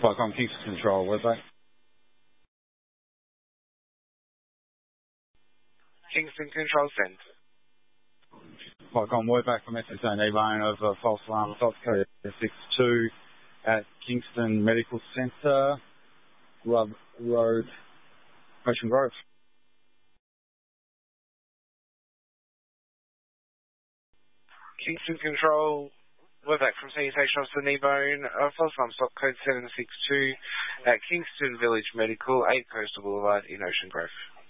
Falcon Kingston Control, we're back. Kingston Control sent. Falcon, we're back from SSA Nebone of false alarm South Code 62 at Kingston Medical Centre, Grub Road, Ocean Grove. Kingston Control, we're back from Senior Station Officer Nebone, false alarm stock code 762 at Kingston Village Medical, 8 Coastal Boulevard in Ocean Grove.